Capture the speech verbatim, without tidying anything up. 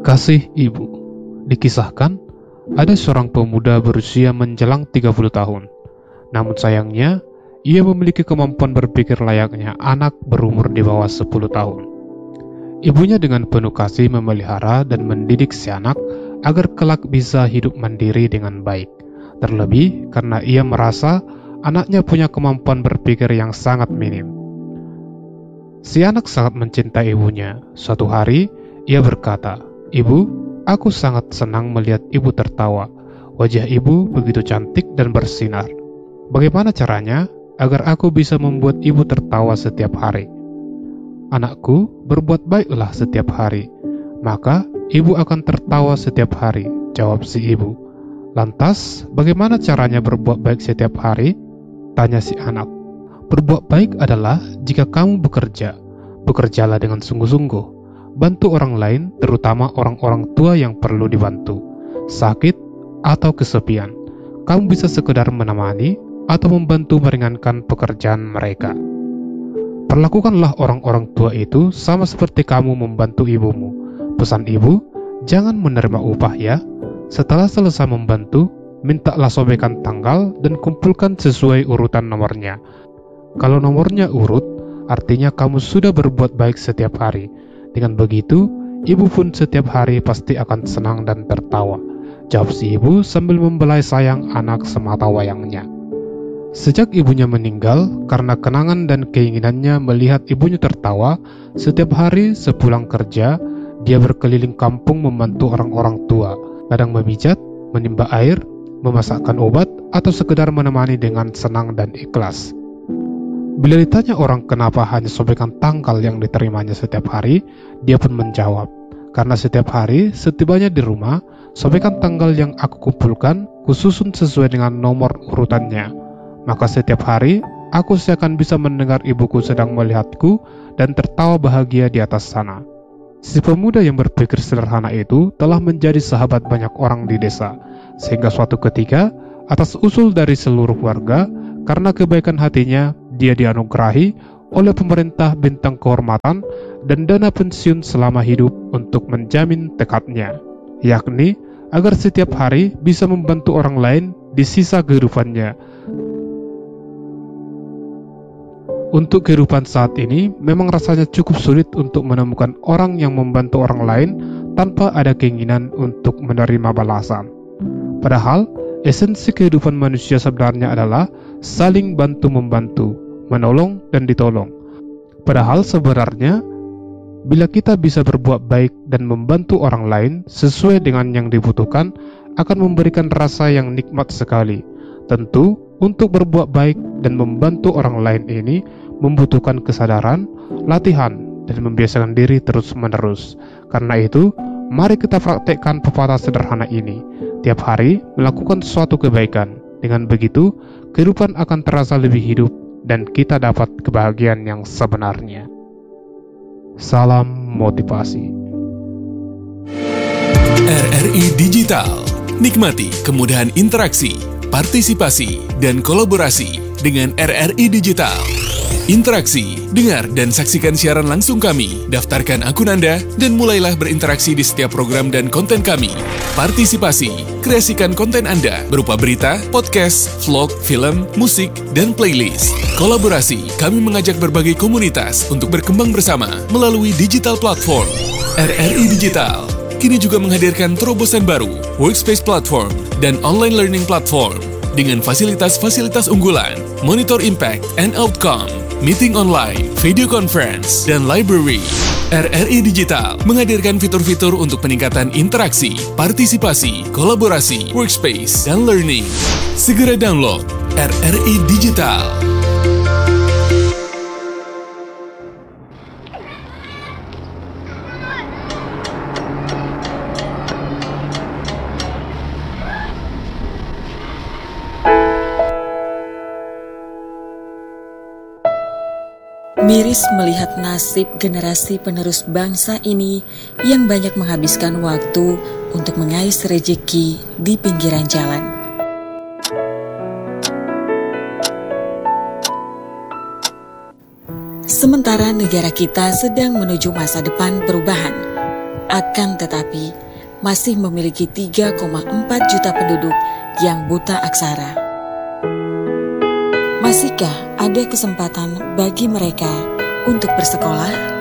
Kasih Ibu. Dikisahkan, ada seorang pemuda berusia menjelang tiga puluh tahun. Namun sayangnya, ia memiliki kemampuan berpikir layaknya anak berumur di bawah sepuluh tahun. Ibunya dengan penuh kasih memelihara dan mendidik si anak agar kelak bisa hidup mandiri dengan baik. Terlebih karena ia merasa anaknya punya kemampuan berpikir yang sangat minim. Si anak sangat mencintai ibunya. Suatu hari, ia berkata, "Ibu, aku sangat senang melihat ibu tertawa. Wajah ibu begitu cantik dan bersinar. Bagaimana caranya agar aku bisa membuat ibu tertawa setiap hari?" "Anakku, berbuat baiklah setiap hari, maka ibu akan tertawa setiap hari," jawab si ibu. "Lantas, bagaimana caranya berbuat baik setiap hari?" tanya si anak. "Berbuat baik adalah jika kamu bekerja, bekerjalah dengan sungguh-sungguh. Bantu orang lain, terutama orang-orang tua yang perlu dibantu, sakit atau kesepian. Kamu bisa sekedar menemani atau membantu meringankan pekerjaan mereka. Perlakukanlah orang-orang tua itu sama seperti kamu membantu ibumu. Pesan ibu, jangan menerima upah ya. Setelah selesai membantu, mintalah sobekan tanggal dan kumpulkan sesuai urutan nomornya. Kalau nomornya urut, artinya kamu sudah berbuat baik setiap hari. Dengan begitu, ibu pun setiap hari pasti akan senang dan tertawa," jawab si ibu sambil membelai sayang anak semata wayangnya. Sejak ibunya meninggal, karena kenangan dan keinginannya melihat ibunya tertawa, setiap hari sepulang kerja, dia berkeliling kampung membantu orang-orang tua, kadang memijat, menimba air, memasakkan obat, atau sekedar menemani dengan senang dan ikhlas. Bila ditanya orang kenapa hanya sobekan tanggal yang diterimanya setiap hari, dia pun menjawab, "Karena setiap hari setibanya di rumah, sobekan tanggal yang aku kumpulkan kususun sesuai dengan nomor urutannya. Maka setiap hari, aku seakan bisa mendengar ibuku sedang melihatku dan tertawa bahagia di atas sana." Si pemuda yang berpikir sederhana itu telah menjadi sahabat banyak orang di desa, sehingga suatu ketika, atas usul dari seluruh warga, karena kebaikan hatinya, dia dianugerahi oleh pemerintah bintang kehormatan dan dana pensiun selama hidup untuk menjamin tekadnya, yakni agar setiap hari bisa membantu orang lain di sisa kehidupannya. Untuk kehidupan saat ini, memang rasanya cukup sulit untuk menemukan orang yang membantu orang lain tanpa ada keinginan untuk menerima balasan. Padahal, esensi kehidupan manusia sebenarnya adalah saling bantu-membantu, menolong dan ditolong. Padahal sebenarnya, bila kita bisa berbuat baik dan membantu orang lain sesuai dengan yang dibutuhkan, akan memberikan rasa yang nikmat sekali. Tentu, untuk berbuat baik dan membantu orang lain ini membutuhkan kesadaran, latihan, dan membiasakan diri terus-menerus. Karena itu, mari kita praktekkan pepatah sederhana ini. Tiap hari melakukan suatu kebaikan. Dengan begitu, kehidupan akan terasa lebih hidup dan kita dapat kebahagiaan yang sebenarnya. Salam motivasi. R R I Digital. Nikmati kemudahan interaksi, partisipasi, dan kolaborasi dengan R R I Digital. Interaksi, dengar dan saksikan siaran langsung kami, daftarkan akun Anda, dan mulailah berinteraksi di setiap program dan konten kami. Partisipasi, kreasikan konten Anda berupa berita, podcast, vlog, film, musik, dan playlist. Kolaborasi, kami mengajak berbagai komunitas untuk berkembang bersama melalui digital platform. R R I Digital kini juga menghadirkan terobosan baru, workspace platform, dan online learning platform dengan fasilitas-fasilitas unggulan, monitor impact and outcome, meeting online, video conference, dan library. R R I Digital menghadirkan fitur-fitur untuk peningkatan interaksi, partisipasi, kolaborasi, workspace, dan learning. Segera download R R I Digital. Miris melihat nasib generasi penerus bangsa ini yang banyak menghabiskan waktu untuk mengais rejeki di pinggiran jalan. Sementara negara kita sedang menuju masa depan perubahan, Akan tetapi, masih memiliki tiga koma empat juta penduduk yang buta aksara. Masihkah ada kesempatan bagi mereka untuk bersekolah?